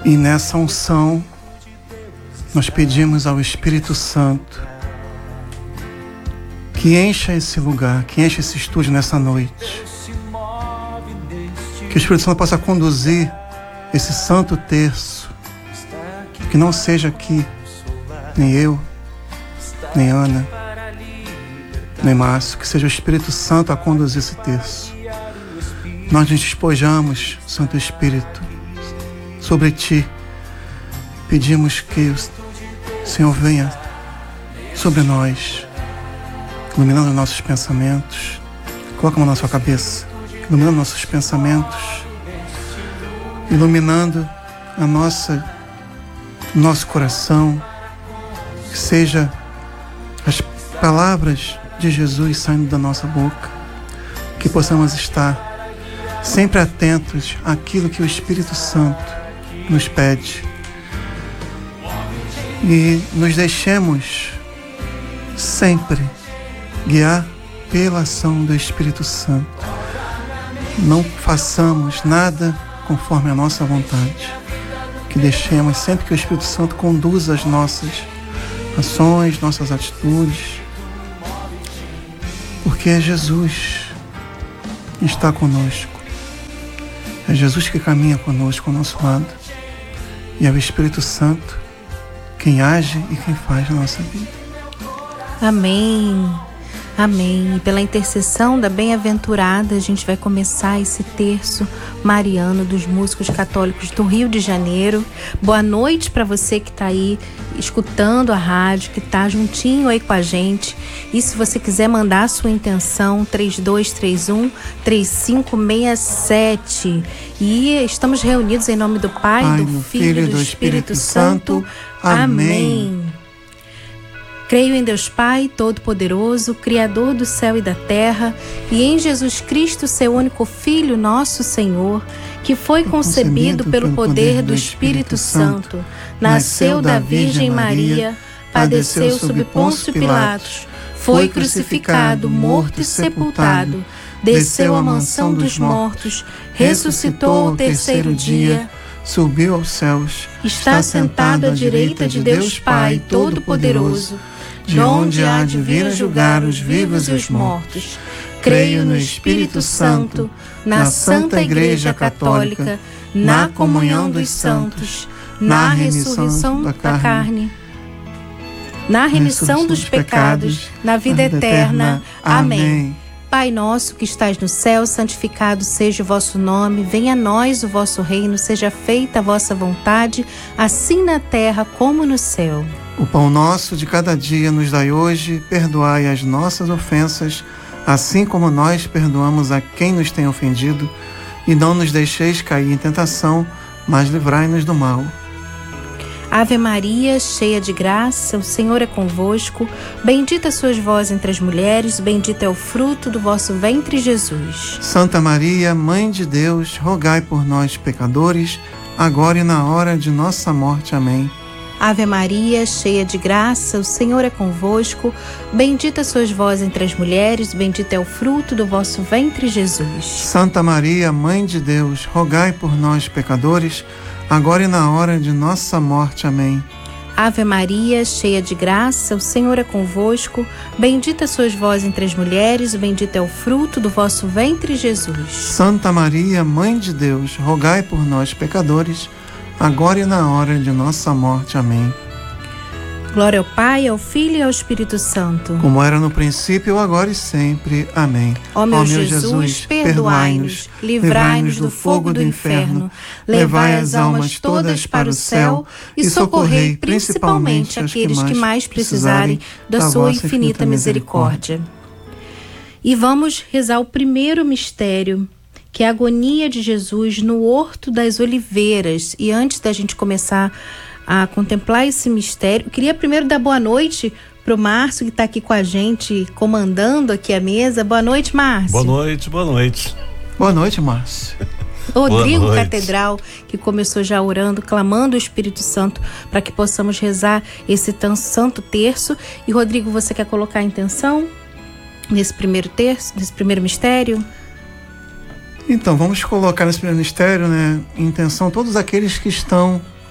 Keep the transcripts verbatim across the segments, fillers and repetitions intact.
E nessa unção, nós pedimos ao Espírito Santo que encha esse lugar, que encha esse estúdio nessa noite. Que o Espírito Santo possa conduzir esse santo terço. Que não seja aqui, nem eu, nem Ana, nem Márcio, que seja o Espírito Santo a conduzir esse terço. Nós nos despojamos, Santo Espírito, sobre Ti. Pedimos que o Senhor venha sobre nós, iluminando nossos pensamentos. Coloca a mão na sua cabeça, iluminando nossos pensamentos, iluminando a nossa, nosso coração, que seja as palavras de Jesus saindo da nossa boca, que possamos estar sempre atentos àquilo que o Espírito Santo nos pede e nos deixemos sempre guiar pela ação do Espírito Santo. Não façamos nada conforme a nossa vontade, que deixemos sempre que o Espírito Santo conduza as nossas ações, nossas atitudes, porque é Jesus que está conosco, é Jesus que caminha conosco ao nosso lado, e é o Espírito Santo quem age e quem faz na nossa vida. Amém. Amém. E pela intercessão da bem-aventurada, a gente vai começar esse terço mariano dos músicos católicos do Rio de Janeiro. Boa noite para você que está aí escutando a rádio, que está juntinho aí com a gente. E se você quiser mandar a sua intenção, três dois três um, três cinco seis sete. E estamos reunidos em nome do Pai, Pai do Filho e do Espírito Santo. Amém. Creio em Deus Pai, Todo-Poderoso, Criador do céu e da terra, e em Jesus Cristo, seu único Filho, nosso Senhor, que foi concebido pelo poder do Espírito Santo, nasceu da Virgem Maria, padeceu sob Pôncio Pilatos, foi crucificado, morto e sepultado, desceu à mansão dos mortos, ressuscitou ao terceiro dia, subiu aos céus, está sentado à direita de Deus Pai Todo-Poderoso, de onde há de vir a julgar os vivos e os mortos. Creio no Espírito Santo, na Santa Igreja Católica, na comunhão dos santos, na ressurreição da carne, na remissão dos pecados, na vida eterna. Amém. Pai nosso que estais no céu, santificado seja o vosso nome, venha a nós o vosso reino, seja feita a vossa vontade, assim na terra como no céu. O pão nosso de cada dia nos dai hoje, perdoai as nossas ofensas, assim como nós perdoamos a quem nos tem ofendido, e não nos deixeis cair em tentação, mas livrai-nos do mal. Ave Maria, cheia de graça, o Senhor é convosco, bendita sois vós entre as mulheres, bendito é o fruto do vosso ventre, Jesus. Santa Maria, Mãe de Deus, rogai por nós, pecadores, agora e na hora de nossa morte. Amém. Ave Maria, cheia de graça, o Senhor é convosco, bendita sois vós entre as mulheres, bendito é o fruto do vosso ventre, Jesus. Santa Maria, Mãe de Deus, rogai por nós, pecadores, agora e na hora de nossa morte. Amém. Ave Maria, cheia de graça, o Senhor é convosco, bendita sois vós entre as mulheres, bendito é o fruto do vosso ventre, Jesus. Santa Maria, Mãe de Deus, rogai por nós, pecadores, agora e na hora de nossa morte. Amém. Glória ao Pai, ao Filho e ao Espírito Santo, como era no princípio, agora e sempre. Amém. Ó meu, Ó meu Jesus, Jesus perdoai-nos, livrai-nos do fogo do inferno, levai as almas todas para o céu e socorrei principalmente aqueles que mais precisarem da sua infinita misericórdia. E vamos rezar o primeiro mistério, que é a agonia de Jesus no Horto das Oliveiras. E antes da gente começar a contemplar esse mistério, eu queria primeiro dar boa noite para o Márcio, que está aqui com a gente, comandando aqui a mesa. Boa noite, Márcio. Boa noite, boa noite. Boa noite, Márcio. Rodrigo Catedral, que começou já orando, clamando o Espírito Santo para que possamos rezar esse tão santo terço. E Rodrigo, você quer colocar a intenção nesse primeiro terço, nesse primeiro mistério? Então, vamos colocar nesse primeiro mistério, né, em intenção todos aqueles que estão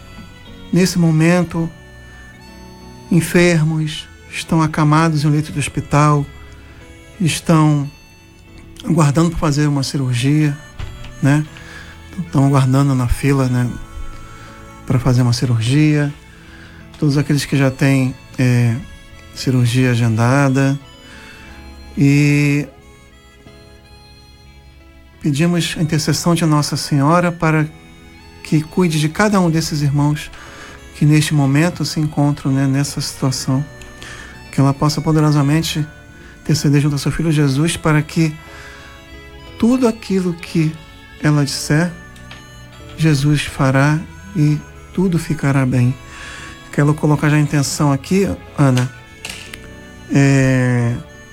nesse momento, enfermos, estão acamados em um leito de hospital, estão aguardando para fazer uma cirurgia, né? Estão aguardando na fila, né, para fazer uma cirurgia. Todos aqueles que já têm é, cirurgia agendada. E pedimos a intercessão de Nossa Senhora para que cuide de cada um desses irmãos que neste momento se encontram, né, nessa situação. Que ela possa poderosamente interceder junto ao seu Filho Jesus para que tudo aquilo que ela disser, Jesus fará e tudo ficará bem. Quero colocar já a intenção aqui, Ana. É...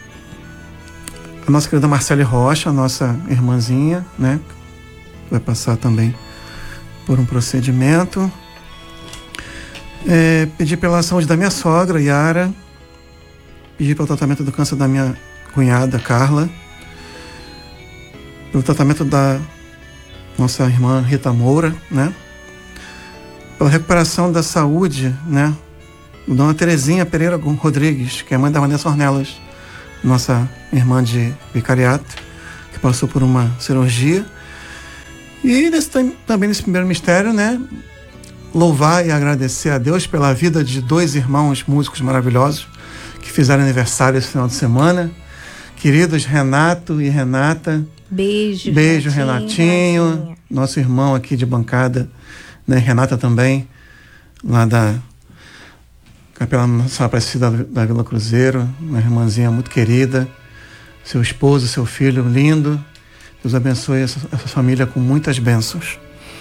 A nossa querida Marcele Rocha, a nossa irmãzinha, né? Vai passar também por um procedimento. É... Pedir pela saúde da minha sogra, Yara. Pedir pelo tratamento do câncer da minha cunhada, Carla. Pelo tratamento da nossa irmã Rita Moura, né? Pela recuperação da saúde, né? Dona Terezinha Pereira Rodrigues, que é mãe da Vanessa Ornelas, nossa irmã de vicariato, que passou por uma cirurgia. E nesse, também nesse primeiro mistério, né? Louvar e agradecer a Deus pela vida de dois irmãos músicos maravilhosos que fizeram aniversário esse final de semana. Queridos Renato e Renata. Beijo, Beijo, Renatinho, Renatinho, nosso irmão aqui de bancada, né? Renata também, lá da Capela Nossa Aparecida da Vila Cruzeiro, uma irmãzinha muito querida, seu esposo, seu filho lindo. Deus abençoe essa, essa família com muitas bênçãos.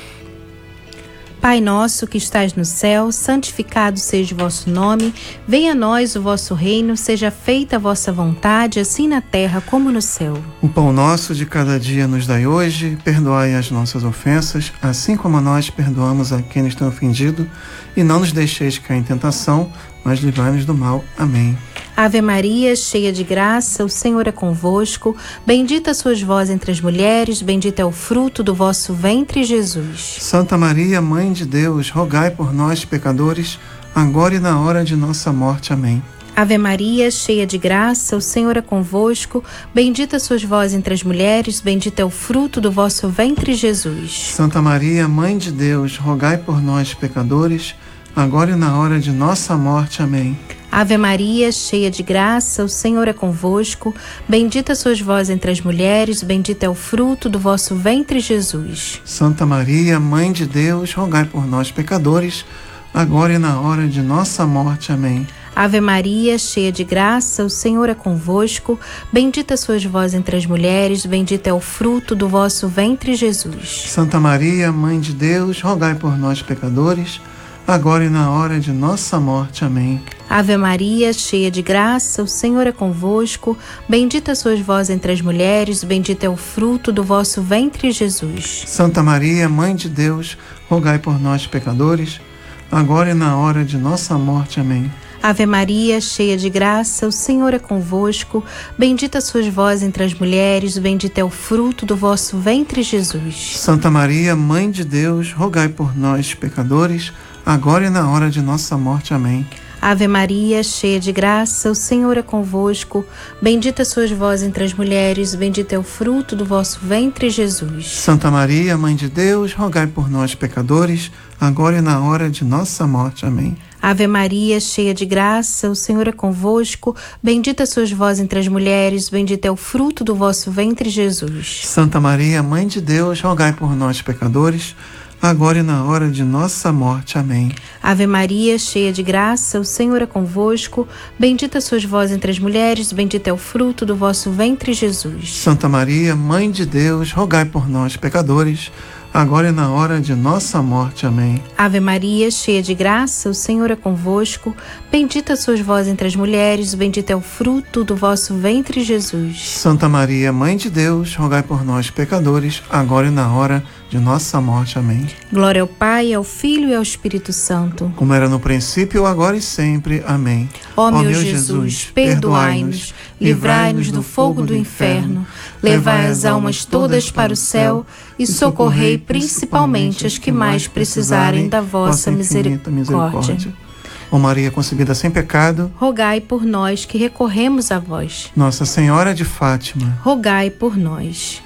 Pai nosso que estás no céu, santificado seja o vosso nome, venha a nós o vosso reino, seja feita a vossa vontade, assim na terra como no céu. O pão nosso de cada dia nos dai hoje, perdoai as nossas ofensas, assim como nós perdoamos a quem nos tem ofendido, e não nos deixeis cair em tentação, mas livrai-nos do mal. Amém. Ave Maria, cheia de graça, o Senhor é convosco, bendita sois vós entre as mulheres, bendito é o fruto do vosso ventre, Jesus. Santa Maria, Mãe de Deus, rogai por nós, pecadores, agora e na hora de nossa morte. Amém. Ave Maria, cheia de graça, o Senhor é convosco, bendita sois vós entre as mulheres, bendito é o fruto do vosso ventre, Jesus. Santa Maria, Mãe de Deus, rogai por nós, pecadores, agora e na hora de nossa morte. Amém. Ave Maria, cheia de graça, o Senhor é convosco, bendita sois vós entre as mulheres, bendito é o fruto do vosso ventre, Jesus. Santa Maria, Mãe de Deus, rogai por nós, pecadores, agora e na hora de nossa morte. Amém. Ave Maria, cheia de graça, o Senhor é convosco, bendita sois vós entre as mulheres, bendito é o fruto do vosso ventre, Jesus. Santa Maria, Mãe de Deus, rogai por nós, pecadores, agora e na hora de nossa morte. Amém. Ave Maria, cheia de graça, o Senhor é convosco, bendita sois vós entre as mulheres, bendito é o fruto do vosso ventre, Jesus. Santa Maria, Mãe de Deus, rogai por nós, pecadores, agora e na hora de nossa morte. Amém. Ave Maria, cheia de graça, o Senhor é convosco, bendita sois vós entre as mulheres, bendito é o fruto do vosso ventre, Jesus. Santa Maria, Mãe de Deus, rogai por nós, pecadores, agora e na hora de nossa morte. Amém. Ave Maria, cheia de graça, o Senhor é convosco, bendita sois vós entre as mulheres, bendito é o fruto do vosso ventre, Jesus. Santa Maria, Mãe de Deus, rogai por nós, pecadores, agora e na hora de nossa morte. Amém. Ave Maria, cheia de graça, o Senhor é convosco, bendita sois vós entre as mulheres, bendito é o fruto do vosso ventre, Jesus. Santa Maria, Mãe de Deus, rogai por nós, pecadores, agora e na hora de nossa morte. Amém. Ave Maria, cheia de graça, o Senhor é convosco, bendita sois vós entre as mulheres, bendito é o fruto do vosso ventre, Jesus. Santa Maria, Mãe de Deus, rogai por nós, pecadores, agora e na hora de nossa morte. Amém. Ave Maria, cheia de graça, o Senhor é convosco, bendita sois vós entre as mulheres, bendito é o fruto do vosso ventre, Jesus. Santa Maria, Mãe de Deus, rogai por nós, pecadores, agora e na hora de nossa morte. Amém. Glória ao Pai, ao Filho e ao Espírito Santo, como era no princípio, agora e sempre. Amém. Ó meu Jesus, perdoai-nos, livrai-nos do fogo do inferno, levai as almas todas para o céu e socorrei principalmente as que mais precisarem da vossa misericórdia. Ó Maria concebida sem pecado, rogai por nós que recorremos a vós. Nossa Senhora de Fátima, rogai por nós.